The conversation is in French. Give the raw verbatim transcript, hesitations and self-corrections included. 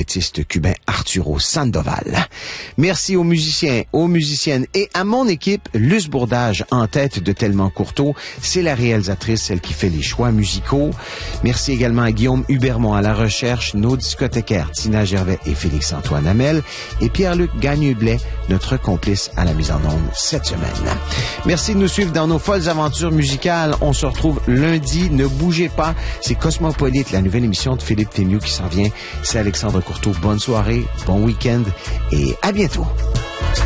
trompettiste cubain Arturo Sandoval. Merci aux musiciens, aux musiciennes et à mon équipe, Luce Bourdage en tête de Tellement Courteau. C'est la réalisatrice, celle qui fait les choix musicaux. Merci également à Guillaume Hubermont à la recherche, nos discothécaires Tina Gervais et Félix-Antoine Hamel et Pierre-Luc Gagne-Blais, notre complice à la mise en onde cette semaine. Merci de nous suivre dans nos folles aventures musicales. On se retrouve lundi. Ne bougez pas. C'est Cosmopolite, la nouvelle émission de Philippe Fémieux qui s'en vient. C'est Alexandre Courteau. Bonne soirée, bon week-end et à bientôt.